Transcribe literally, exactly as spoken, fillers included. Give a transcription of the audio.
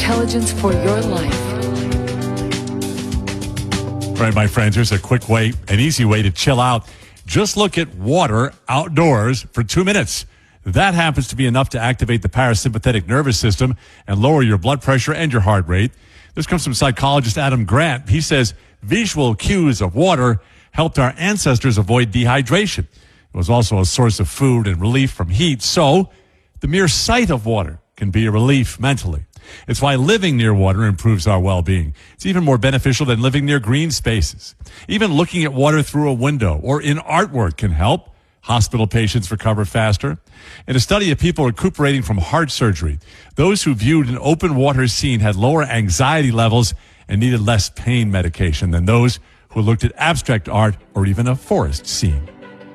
intelligence for your life. All right, my friends, here's a quick way, an easy way to chill out. Just look at water outdoors for two minutes. That happens to be enough to activate the parasympathetic nervous system and lower your blood pressure and your heart rate. This comes from psychologist Adam Grant. He says visual cues of water helped our ancestors avoid dehydration. It was also a source of food and relief from heat. So the mere sight of water can be a relief mentally. It's why living near water improves our well-being. It's even more beneficial than living near green spaces. Even looking at water through a window or in artwork can help. Hospital patients recover faster. In a study of people recuperating from heart surgery, those who viewed an open water scene had lower anxiety levels and needed less pain medication than those who looked at abstract art or even a forest scene.